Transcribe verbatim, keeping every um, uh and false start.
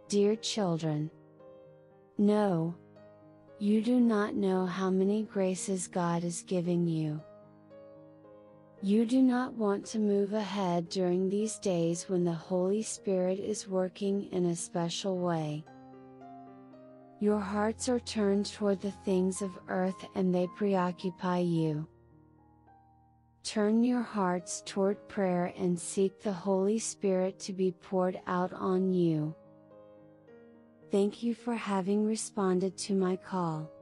Dear children, no, you do not know how many graces God is giving you. You do not want to move ahead during these days when the Holy Spirit is working in a special way. Your hearts are turned toward the things of earth and they preoccupy you. Turn your hearts toward prayer and seek the Holy Spirit to be poured out on you. Thank you for having responded to my call.